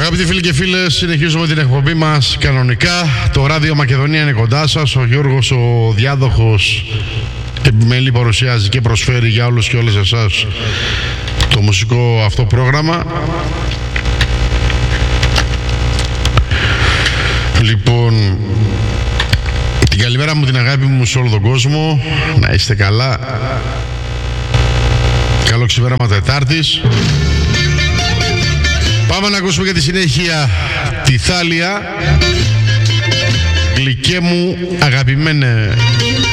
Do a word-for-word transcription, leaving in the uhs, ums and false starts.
Αγαπητοί φίλοι και φίλες, συνεχίζουμε την εκπομπή μας κανονικά. Το Ράδιο Μακεδονία είναι κοντά σας. Ο Γιώργος, ο διάδοχος, επιμελή παρουσιάζει και προσφέρει για όλους και όλες εσάς το μουσικό αυτό πρόγραμμα. Λοιπόν, την καλημέρα μου, την αγάπη μου σε όλο τον κόσμο. Να είστε καλά. Καλό ξημέραμα Τετάρτης. Πάμε να ακούσουμε για τη συνέχεια τη Θάλια. Γλυκέ μου αγαπημένε.